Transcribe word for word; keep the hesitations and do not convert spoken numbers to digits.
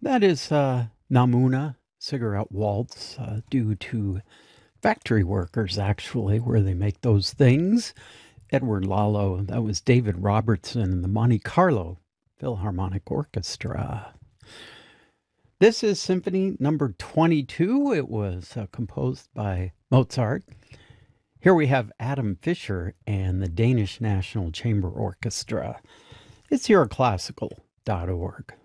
That is uh, Namuna Cigarette Waltz, uh, due to factory workers, actually, where they make those things. Edward Lalo, that was David Robertson and the Monte Carlo Philharmonic Orchestra. This is Symphony number twenty-two. It was uh, composed by Mozart. Here we have Adam Fischer and the Danish National Chamber Orchestra. It's euroclassical dot org.